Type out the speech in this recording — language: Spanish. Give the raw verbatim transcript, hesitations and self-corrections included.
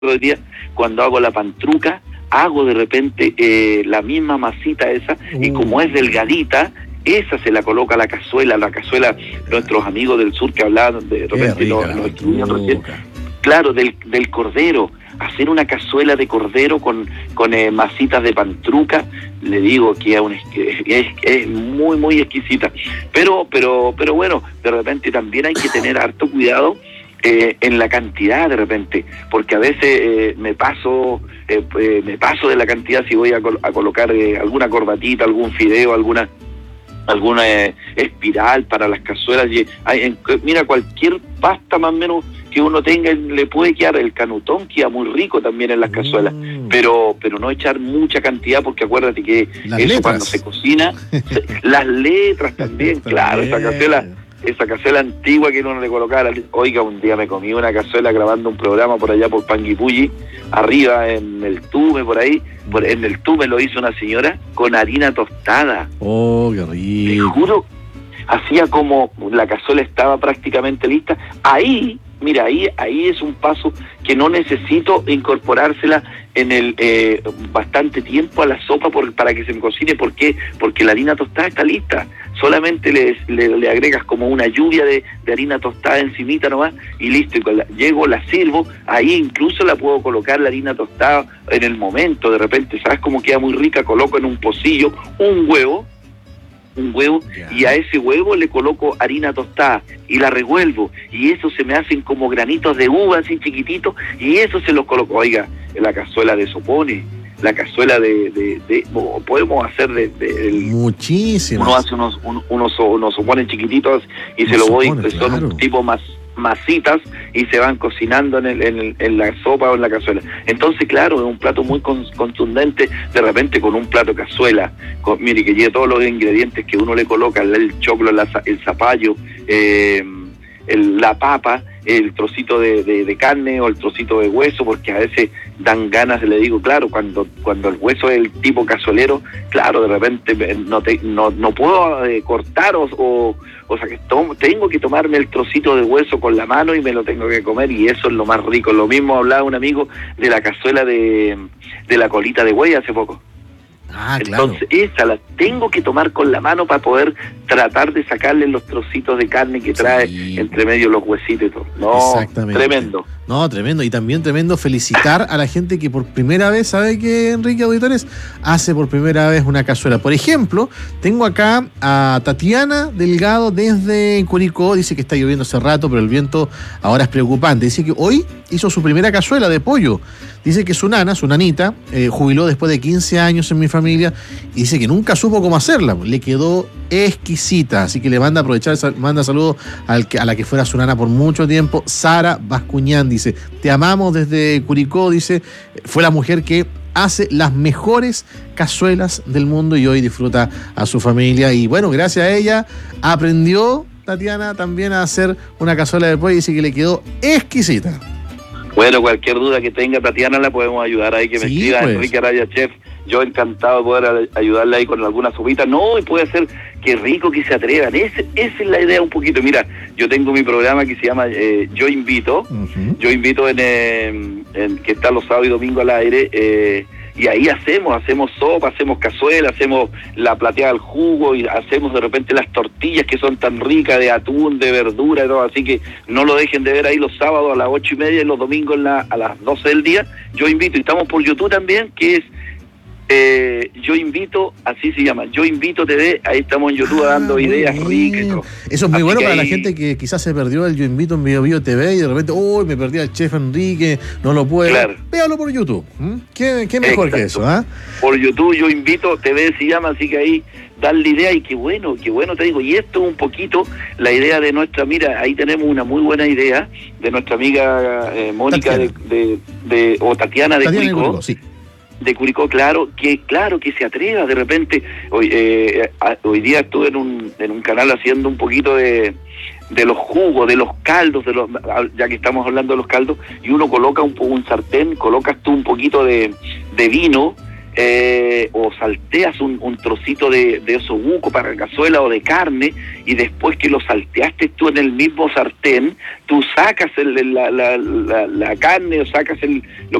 otro día, cuando hago la pantruca, hago de repente eh, la misma masita esa, uh. y como es delgadita, esa se la coloca a la cazuela, la cazuela, nuestros amigos del sur que hablaban de repente, lo, lo escribían recién, claro, del, del cordero, hacer una cazuela de cordero con, con eh, masitas de pantruca, le digo que es, un, es, es muy, muy exquisita, pero, pero, pero bueno, de repente también hay que tener harto cuidado Eh, en la cantidad de repente, porque a veces eh, me paso eh, eh, me paso de la cantidad si voy a, col- a colocar eh, alguna corbatita, algún fideo, alguna alguna eh, espiral para las cazuelas. Y, hay, en, mira, cualquier pasta más o menos que uno tenga le puede quedar, el canutón queda muy rico también en las cazuelas, mm. pero pero no echar mucha cantidad, porque acuérdate que las eso letras. Cuando se cocina, se, las letras también, claro, esa cazuela esa cazuela antigua que uno le colocaba. Oiga, un día me comí una cazuela grabando un programa por allá por Panguipulli, arriba en el Tume, por ahí, por, en el Tume lo hizo una señora con harina tostada. Oh, qué rico. Te juro, hacía como la cazuela estaba prácticamente lista. Ahí, mira, ahí ahí es un paso que no necesito incorporársela en el eh, bastante tiempo a la sopa por, para que se me cocine. ¿Por qué? Porque la harina tostada está lista. Solamente le, le, le agregas como una lluvia de, de harina tostada encimita nomás y listo. Y la, llego, la sirvo, ahí incluso la puedo colocar la harina tostada en el momento. De repente, ¿sabes cómo queda muy rica? Coloco en un pocillo un huevo, un huevo, yeah. y a ese huevo le coloco harina tostada y la revuelvo, y eso se me hacen como granitos de uva así chiquititos, y eso se los coloco. Oiga, la cazuela de sopones, la cazuela de, de, de podemos hacer de, de el, muchísimas. Uno hace unos un, unos unos sopones chiquititos y unos se lo voy, sopones, son claro. un tipo más masitas y se van cocinando en, el, en, el, en la sopa o en la cazuela. Entonces, claro, es un plato muy con, contundente. De repente con un plato de cazuela, con, mire, que lleve todos los ingredientes que uno le coloca, el, el choclo, la, el zapallo, eh, el, la papa, el trocito de, de, de carne o el trocito de hueso, porque a veces dan ganas, le digo, claro, cuando cuando el hueso es el tipo cazuelero, claro, de repente no te, no, no puedo eh, cortar o, o o sea que tomo, tengo que tomarme el trocito de hueso con la mano y me lo tengo que comer, y eso es lo más rico. Lo mismo hablaba un amigo de la cazuela de, de la colita de buey hace poco. Ah, claro. Entonces esa la tengo que tomar con la mano para poder tratar de sacarle los trocitos de carne que trae sí. entre medio los huesitos y todo. No, exactamente. Tremendo. No, tremendo. Y también tremendo felicitar a la gente que por primera vez, ¿sabe qué, Enrique Auditores? Hace por primera vez una cazuela. Por ejemplo, tengo acá a Tatiana Delgado desde Curicó. Dice que está lloviendo hace rato, pero el viento ahora es preocupante. Dice que hoy hizo su primera cazuela de pollo. Dice que su nana, su nanita, eh, jubiló después de quince años en mi familia, y dice que nunca supo cómo hacerla. Le quedó exquisita, así que le manda a aprovechar, manda saludos al que, a la que fuera su nana por mucho tiempo, Sara Bascuñán. Dice, te amamos desde Curicó, dice, fue la mujer que hace las mejores cazuelas del mundo y hoy disfruta a su familia. Y bueno, gracias a ella aprendió Tatiana también a hacer una cazuela de pollo y dice que le quedó exquisita. Bueno, cualquier duda que tenga Tatiana la podemos ayudar ahí, que me sí, escriba pues. Enrique Araya Chef. Yo encantado de poder ayudarle ahí con alguna sopita. No, y puede ser que rico que se atrevan. Ese, esa es la idea un poquito. Mira, yo tengo mi programa que se llama eh, Yo Invito. Uh-huh. Yo Invito en, eh, en que está los sábados y domingos al aire. Eh, y ahí hacemos, hacemos sopa, hacemos cazuela, hacemos la plateada al jugo y hacemos de repente las tortillas que son tan ricas de atún, de verdura y todo. Así que no lo dejen de ver ahí los sábados a las ocho y media y los domingos en la, a las doce del día. Yo Invito. Y estamos por YouTube también, que es Eh, Yo Invito, así se llama, Yo Invito T V, ahí estamos en YouTube ah, dando ideas ricas y todo. Eso es muy así bueno para ahí... la gente que quizás se perdió el Yo Invito en Bio Bio T V y de repente, uy, me perdí al chef Enrique, no lo puedo. Claro. Véalo por YouTube. ¿Mm? ¿Qué, qué mejor Exacto. que eso? ¿eh? Por YouTube, Yo Invito T V se llama, así que ahí darle idea, y qué bueno, qué bueno te digo. Y esto es un poquito la idea de nuestra, mira, ahí tenemos una muy buena idea de nuestra amiga eh, Mónica de, de, de, o Tatiana de Tatiana Curicó. de Curicó, sí. de Curicó, claro, que claro que se atreva de repente. Hoy eh, a, hoy día estuve en un en un canal haciendo un poquito de de los jugos, de los caldos, de los ya que estamos hablando de los caldos, y uno coloca un, un sartén, colocas tú un poquito de, de vino, eh, o salteas un, un trocito de, de osobuco para cazuela o de carne, y después que lo salteaste tú en el mismo sartén, tú sacas el, la, la, la, la carne o sacas el, lo